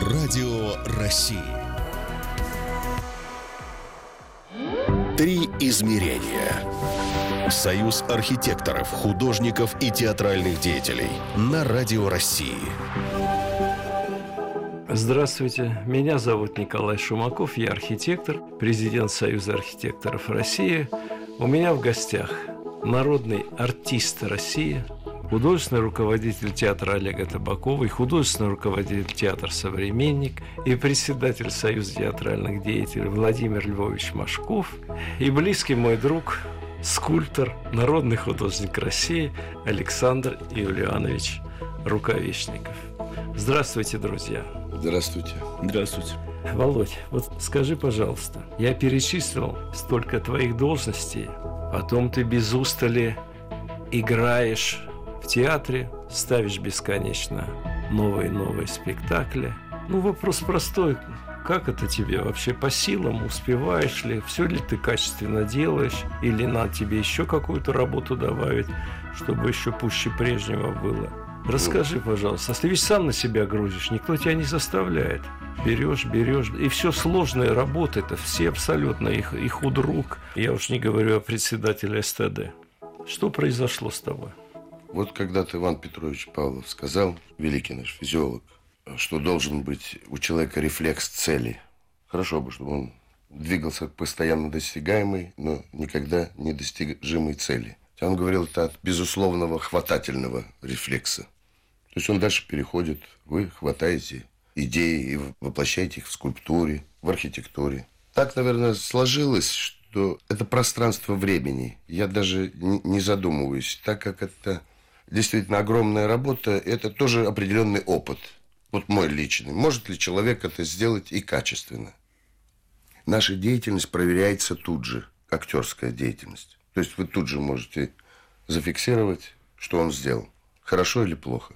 Радио России. Три измерения. Союз архитекторов, художников и театральных деятелей на Радио России. Здравствуйте, меня зовут Николай Шумаков, я архитектор, президент Союза архитекторов России. У меня в гостях народный артист России, художественный руководитель театра Олега Табакова и художественный руководитель театра «Современник» и председатель Союза театральных деятелей Владимир Львович Машков и близкий мой друг, скульптор, народный художник России Александр Юлианович Рукавишников. Здравствуйте, друзья. Здравствуйте. Здравствуйте. Володь, вот скажи, пожалуйста, я перечислил столько твоих должностей, потом ты без устали играешь в театре, ставишь бесконечно новые спектакли. Вопрос простой. Как это тебе вообще по силам? Успеваешь ли? Все ли ты качественно делаешь? Или надо тебе еще какую-то работу добавить, чтобы еще пуще прежнего было? Расскажи, пожалуйста. Ты ведь сам на себя грузишь, никто тебя не заставляет. Берешь, и все сложные работы, это все абсолютно, и худрук. Я уж не говорю о председателе СТД. Что произошло с тобой? Вот когда-то Иван Петрович Павлов сказал, великий наш физиолог, что должен быть у человека рефлекс цели. Хорошо бы, чтобы он двигался к постоянно достигаемой, но никогда недостижимой цели. Он говорил это от безусловного хватательного рефлекса. То есть он дальше переходит, вы хватаете идеи и воплощаете их в скульптуре, в архитектуре. Так, наверное, сложилось, что это пространство времени. Я даже не задумываюсь, так как это действительно огромная работа, это тоже определенный опыт. Вот мой личный. Может ли человек это сделать и качественно? Наша деятельность проверяется тут же, актерская деятельность. То есть вы тут же можете зафиксировать, что он сделал, хорошо или плохо.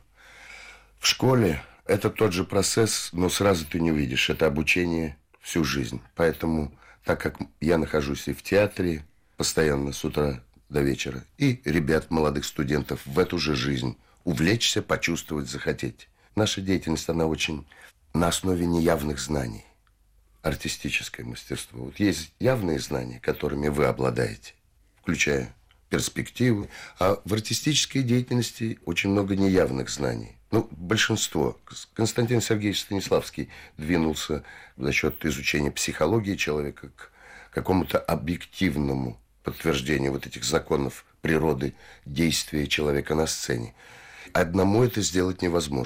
В школе это тот же процесс, но сразу ты не увидишь. Это обучение всю жизнь. Поэтому, так как я нахожусь и в театре постоянно с утра до вечера, и ребят, молодых студентов в эту же жизнь, увлечься, почувствовать, захотеть. Наша деятельность, она очень на основе неявных знаний. Артистическое мастерство. Вот есть явные знания, которыми вы обладаете, включая перспективы. А в артистической деятельности очень много неявных знаний. Большинство. Константин Сергеевич Станиславский двинулся за счет изучения психологии человека к какому-то объективному подтверждению вот этих законов природы действия человека на сцене. Одному это сделать невозможно.